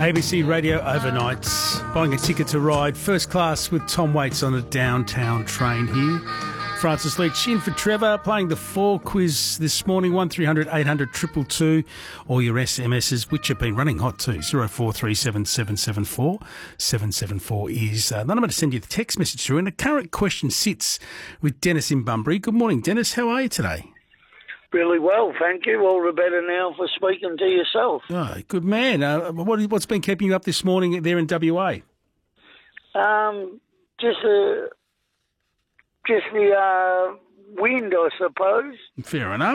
ABC Radio Overnights, buying a ticket to ride first class with Tom Waits on a downtown train here. Francis Leach in for Trevor, playing the 4 quiz this morning, 1300 800 222, or your SMSs, which have been running hot too, 0437 774 774 is the number to send you the text message through. And the current question sits with Dennis in Bunbury. Good morning, Dennis. How are you today? Really well, thank you. All the better now for speaking to yourself. Oh, good man. What's been keeping you up this morning there in WA? Just the wind, I suppose. Fair enough.